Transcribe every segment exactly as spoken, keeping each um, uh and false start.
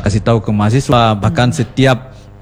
kasih tahu ke mahasiswa, bahkan hmm. setiap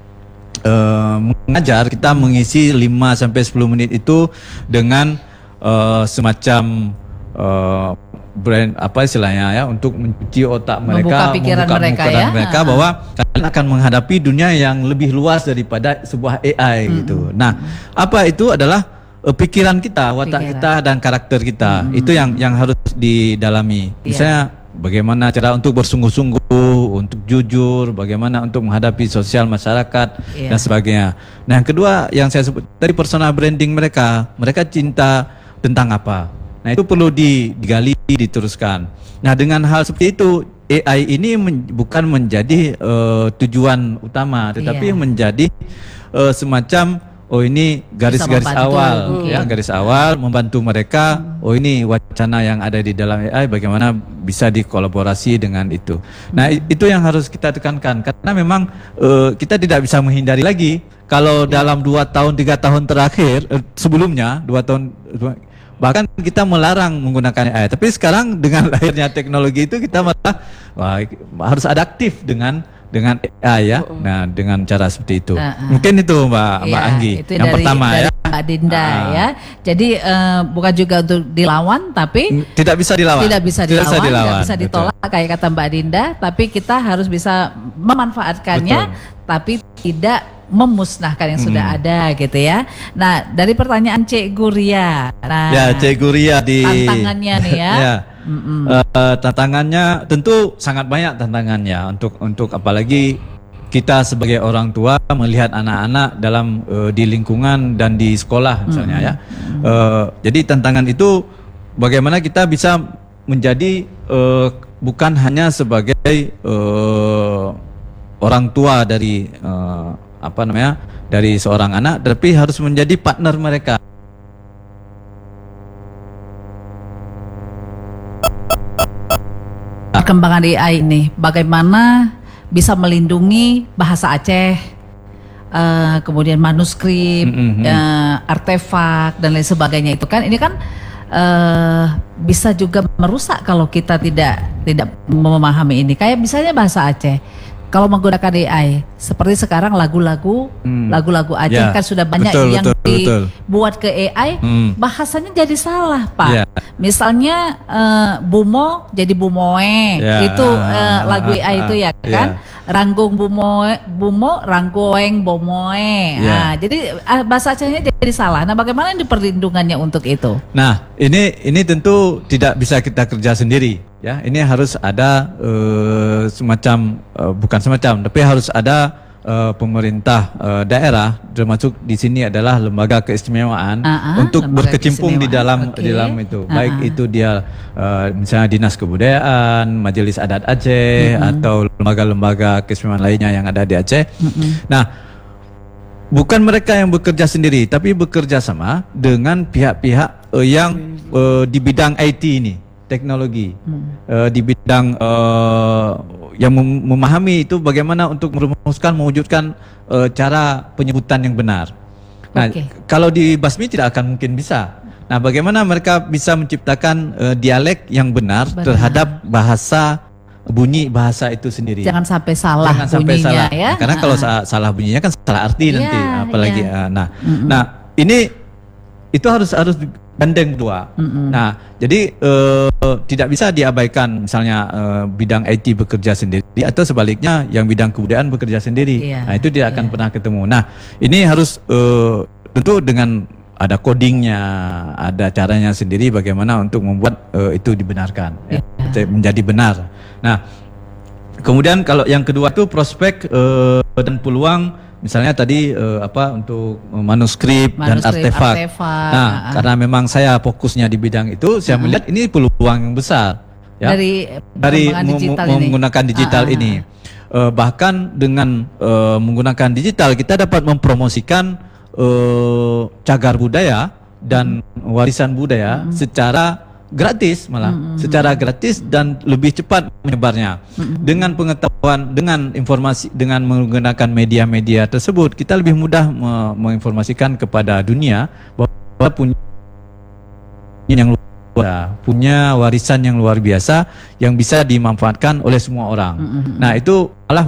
uh, mengajar kita mengisi lima sampai sepuluh menit itu dengan uh, semacam uh, brand apa istilahnya ya, untuk mencuci otak mereka, membuka pikiran membuka mereka, pikiran ya? mereka bahwa kalian akan menghadapi dunia yang lebih luas daripada sebuah A I hmm. gitu. Nah, apa itu adalah uh, pikiran kita, watak pikiran. kita dan karakter kita. Hmm. Itu yang yang harus didalami. Yeah. Misalnya bagaimana cara untuk bersungguh-sungguh, untuk jujur, bagaimana untuk menghadapi sosial masyarakat yeah. dan sebagainya. Nah, yang kedua yang saya sebut dari personal branding mereka, mereka cinta tentang apa? Nah, itu perlu digali, diteruskan. Nah, dengan hal seperti itu, A I ini men, bukan menjadi uh, tujuan utama, tetapi yeah. menjadi uh, semacam oh ini garis-garis awal, ya, garis awal membantu mereka. Hmm. Oh ini wacana yang ada di dalam A I, bagaimana bisa dikolaborasi dengan itu. Nah, hmm. itu yang harus kita tekankan, karena memang uh, kita tidak bisa menghindari lagi kalau yeah. dalam dua tahun tiga tahun terakhir uh, sebelumnya dua tahun bahkan kita melarang menggunakan A I. Tapi sekarang dengan lahirnya teknologi itu kita malah wah, harus adaptif dengan dengan A I ya. Nah, dengan cara seperti itu. Uh, uh. Mungkin itu Mbak ya, Mbak Anggi. Itu yang dari, pertama dari ya. Mbak Dinda uh. ya. Jadi uh, bukan juga untuk dilawan, tapi tidak bisa dilawan. Tidak bisa dilawan, tidak bisa, dilawan. Tidak bisa ditolak. Betul. Kayak kata Mbak Dinda. Tapi kita harus bisa memanfaatkannya, betul. tapi tidak memusnahkan yang hmm. sudah ada gitu ya. Nah, dari pertanyaan Cik Guria. Nah, ya, Cik Guria di tantangannya nih ya. ya. uh, tantangannya tentu sangat banyak tantangannya untuk untuk apalagi kita sebagai orang tua melihat anak-anak dalam uh, di lingkungan dan di sekolah misalnya hmm. ya. Uh, jadi tantangan itu bagaimana kita bisa menjadi uh, bukan hanya sebagai uh, orang tua dari uh, apa namanya dari seorang anak, tapi harus menjadi partner mereka. Perkembangan A I ini, bagaimana bisa melindungi bahasa Aceh, uh, kemudian manuskrip, mm-hmm. uh, artefak dan lain sebagainya itu kan, ini kan uh, bisa juga merusak kalau kita tidak tidak memahami ini. Kayak misalnya bahasa Aceh. Kalau menggunakan A I, seperti sekarang lagu-lagu, hmm. lagu-lagu Aceh ya, kan sudah banyak betul, yang betul, dibuat betul. ke A I, hmm. bahasanya jadi salah, Pak. Ya. Misalnya uh, Bumo jadi Bumoe, ya. itu uh, lagu A I itu ya kan, ya. Ranggung Bumoe, Bumo, Ranggoeng Bomoe. Ya. Nah, jadi uh, bahasa Acehnya jadi salah. Nah, bagaimana perlindungannya untuk itu? Nah, ini ini tentu tidak bisa kita kerja sendiri. Ya, ini harus ada uh, semacam uh, bukan semacam, tapi harus ada uh, pemerintah uh, daerah, termasuk di sini adalah lembaga keistimewaan uh-uh, untuk berkecimpung di dalam okay. di dalam itu. Uh-uh. Baik itu dia uh, misalnya Dinas Kebudayaan, Majelis Adat Aceh, uh-uh. atau lembaga-lembaga keistimewaan lainnya yang ada di Aceh. Uh-uh. Nah, bukan mereka yang bekerja sendiri, tapi bekerja sama dengan pihak-pihak uh, yang uh, di bidang I T ini. Teknologi hmm. uh, di bidang uh, yang mem memahami itu bagaimana untuk merumuskan, mewujudkan uh, cara penyebutan yang benar. Nah, okay. kalau di Basmi tidak akan mungkin bisa. Nah, bagaimana mereka bisa menciptakan uh, dialek yang benar, benar terhadap bahasa bunyi bahasa itu sendiri. Jangan sampai salah Jangan sampai bunyinya salah. ya. Nah, karena uh. kalau sa salah bunyinya kan salah arti yeah, nanti, apalagi. Yeah. Uh, nah, mm-hmm. nah ini itu harus harus gandeng dua. Mm-hmm. Nah, jadi uh, tidak bisa diabaikan misalnya uh, bidang I T bekerja sendiri atau sebaliknya yang bidang kebudayaan bekerja sendiri. Yeah. Nah, itu tidak akan yeah. pernah ketemu. Nah, ini harus uh, tentu dengan ada codingnya, ada caranya sendiri bagaimana untuk membuat uh, itu dibenarkan, yeah. ya, menjadi benar. Nah, kemudian kalau yang kedua itu prospek uh, dan peluang. Misalnya tadi uh, apa untuk manuskrip, manuskrip dan artefak. artefak. Nah, uh, karena memang saya fokusnya di bidang itu, saya uh, melihat ini peluang yang besar ya. Dari dari digital menggunakan ini. digital uh, uh, ini. Uh, bahkan dengan uh, menggunakan digital kita dapat mempromosikan uh, cagar budaya dan uh, warisan budaya uh, secara gratis malah, mm-hmm. secara gratis dan lebih cepat menyebarnya. Mm-hmm. Dengan pengetahuan, dengan informasi, dengan menggunakan media-media tersebut, kita lebih mudah me- menginformasikan kepada dunia bahwa punya yang luar, punya warisan yang luar biasa yang bisa dimanfaatkan oleh semua orang. Mm-hmm. Nah, itu malah